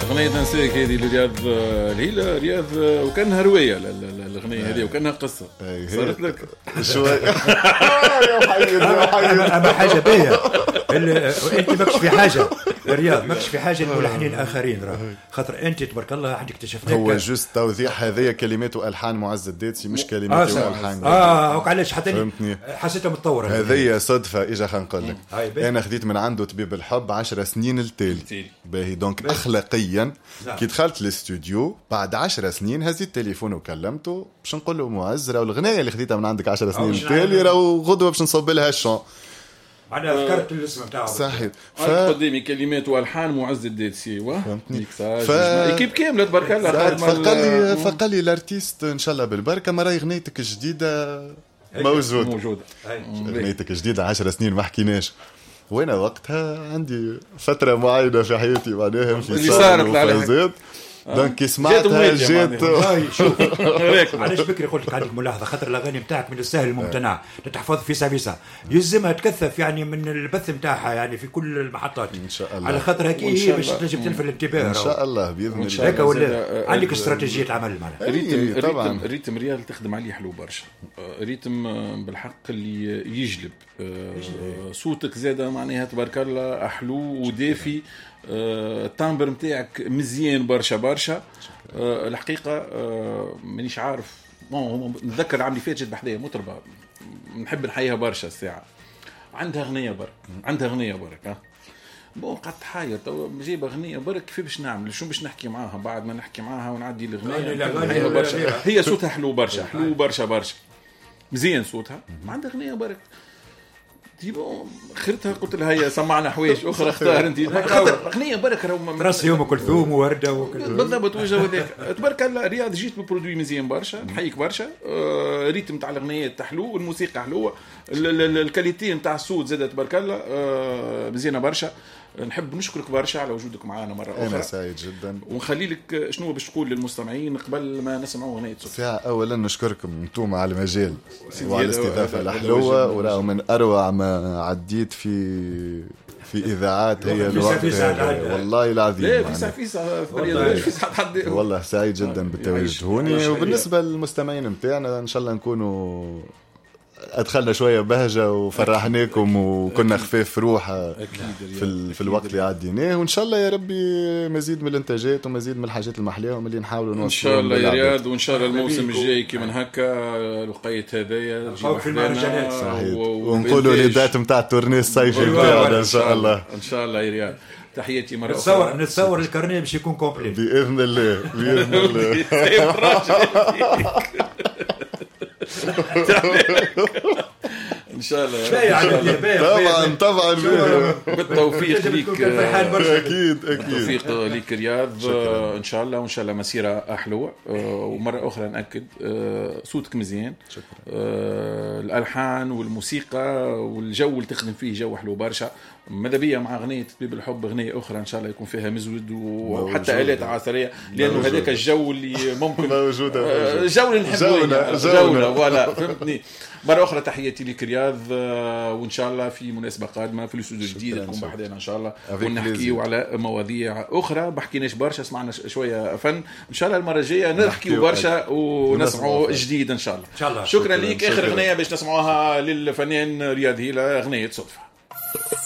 أغنية ننساك هذه لرياض الهيلة رياض وكانها رواية الأغنية هذه وكانها قصة صارت لك شوي. أما حاجة باهية أنت ماكش في حاجة رياض ماكش في حاجة الملحنين آخرين خاطر أنت تبارك الله حد اكتشفناك. هو جوست توضيح هذه كلمات وألحان معز الداتسي مش كلمات وألحان. وعلاش حتى حسيتها متطورة. هذه صدفة إجا خلينا نقول لك أنا خديت من عنده طبيب الحب 10 سنين التالي باهي دونك أخلاقيا كي دخلت الاستوديو بعد 10 سنين هزيت التليفون وكلمته باش نقول له معز راهو الغناية اللي خديتها من عندك 10 سنين التالي راهو غدوة باش نصب لها الشون. أنا ذكرت الاسم بتاعه صحيح. قدامي كلمات والحان معز الداتسي كيف كامله تبارك الله. فقال لي الارتيست ان شاء الله بالبركه ما راهي غنيتك الجديده موجوده. غنيتك الجديده 10 سنين ما حكيناش. وانا وقتها عندي فتره معينه في حياتي معناها انفصال وفازات دونك كي سمعتها جات. علاش بكري قلت لك عندك ملاحظه خاطر الاغاني نتاعك من السهل الممتنع تتحفظ في سافيسا يلزمها تكثف يعني من البث نتاعها يعني في كل المحطات ان شاء الله على خاطر هكي باش تنجم تلفت الانتباه ان شاء الله باذن الله. هكا ولا عندك استراتيجيه عمل معناها طبعا. ريتم ريال تخدم عليه حلو برشا ريتم بالحق اللي يجلب صوتك زاده معناها تبارك الله احلو ودافي التامبر متاعك مزيان برشا الحقيقه مانيش عارف نتذكر عملي فات جد بحذايا مطربه نحب نحييها برشا الساعه عندها اغنيه برك بون قد حاير تو جايب اغنيه برك كيف باش نعمل شو باش نحكي معاها بعد ما نحكي معاها ونعدي الاغنيه برشا هي صوتها حلو برشا مزيان صوتها ما عندها اغنيه برك ديبون خرتها قلت لها هيا سمعنا حوايج اخرى اختار انت اغنيه برك راس يوم كلثوم وورده بالضبط وجه وذاك تبارك الله رياض جيت ببرودوي مزيان برشا نحييك برشا ريتم نتاع الاغنيات حلو والموسيقى حلوه الكاليتي نتاع الصوت زاد تبارك الله مزيانه برشا نحب نشكرك برشا على وجودك معنا مرة أخرى. أنا سعيد جدا. ونخلي لك شنو باش تقول للمستمعين قبل ما نسمعوا أغنية صوت. أولا نشكركم أنتم على المجال وعلى الاستضافة الحلوة وراه من أروع ما عديت في إذاعات هي الوقت والله العظيم. لا فيسا والله سعيد جدا بالتواجد هوني وبالنسبة للمستمعين متاعنا إن شاء الله نكونوا أدخلنا شوية بهجة وفرحناكم وكنا خفاف روحة في الوقت اللي عديناه وإن شاء الله يا ربي مزيد من الإنتاجات ومزيد من الحاجات المحلية اللي نحاولوا نوصلوا إن شاء الله يا رياض وإن شاء الله الموسم الجاي كمان هكا لقيت هذايا في المهرجانات ونقولوا لدات متاع التورنيه الصيفي بتاعنا إن شاء الله يا رياض. تحياتي مرة أخرى. نتصور الكارنيه باش يكون كومبليت بإذن الله ان شاء الله طبعا بالتوفيق ليك اكيد بالتوفيق ليك رياض ان شاء الله وان شاء الله مسيره احلى ومره اخرى ناكد صوتك مزيان الالحان والموسيقى والجو اللي تخدم فيه جو حلو برشا ماذا بيا مع اغنيه طبيب الحب اغنيه اخرى ان شاء الله يكون فيها مزود وحتى الات عصريه لانه هذاك الجو اللي ممكن جو اللي نحبه جوله ولا فهمتني. مرة أخرى تحياتي لك رياض وإن شاء الله في مناسبة قادمة في الاستوديو الجديد تكون بحدنا إن شاء الله ونحكي على مواضيع أخرى بحكيناش برشا سمعنا شوية فن إن شاء الله المرة الجاية نحكي برشا ونسمعوا جديد إن شاء الله. شكرا لك. آخر أغنية باش نسمعوها للفنان رياض هيلة أغنية صدفة.